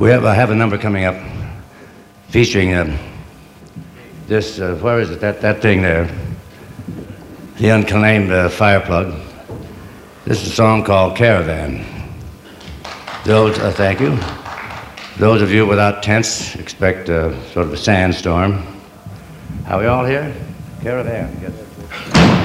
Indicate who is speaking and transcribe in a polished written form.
Speaker 1: I have a number coming up featuring this, where is it, that thing there, the unclaimed fire plug. This is a song called Caravan. Thank you. Those of you without tents expect sort of a sandstorm. Are we all here? Caravan. Yes.